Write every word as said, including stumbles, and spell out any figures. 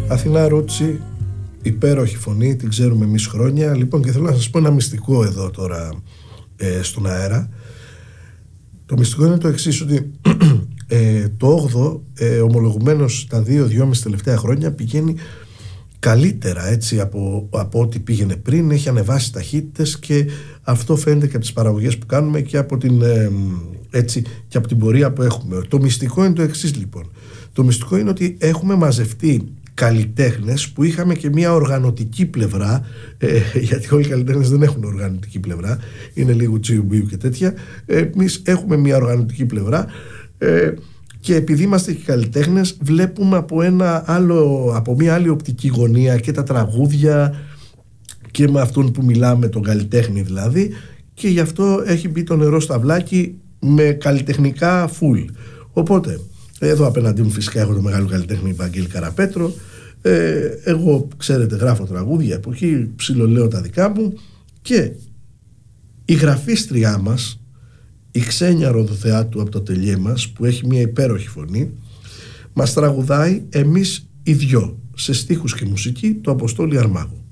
Αθηνά Ρούτσι, υπέροχη φωνή, την ξέρουμε εμείς χρόνια. Λοιπόν, και θέλω να σας πω ένα μυστικό εδώ τώρα ε, στον αέρα. Το μυστικό είναι το εξής, ότι ε, το όγδοο ε, ομολογουμένως τα δύο δυόμιση τελευταία χρόνια πηγαίνει καλύτερα, έτσι, από, από ό,τι πήγαινε πριν. Έχει ανεβάσει ταχύτητες και αυτό φαίνεται και από τις παραγωγές που κάνουμε και από την, ε, έτσι, και από την πορεία που έχουμε. Το μυστικό είναι το εξής, λοιπόν. Το μυστικό είναι ότι έχουμε μαζευτεί καλλιτέχνες που είχαμε και μια οργανωτική πλευρά, ε, γιατί όλοι οι καλλιτέχνες δεν έχουν οργανωτική πλευρά, είναι λίγο τσιουμπίου και τέτοια. Ε, εμείς έχουμε μια οργανωτική πλευρά, ε, και επειδή είμαστε και καλλιτέχνες, βλέπουμε από, ένα άλλο, από μια άλλη οπτική γωνία και τα τραγούδια και με αυτόν που μιλάμε, τον καλλιτέχνη δηλαδή, και γι' αυτό έχει μπει το νερό στα βλάκι με καλλιτεχνικά full. Οπότε εδώ απέναντί μου φυσικά έχω το μεγάλο καλλιτέχνη Βαγγέλη Καραπέτρο. ε, εγώ, ξέρετε, γράφω τραγούδια εποχή, ψιλολέω τα δικά μου, και η γραφίστριά μας, η Ξένια Ροδοθεάτου από το Τελιέ μας, που έχει μια υπέροχη φωνή, μας τραγουδάει εμείς οι δυο, σε στίχους και μουσική, το Αποστόλη Αρμάγου.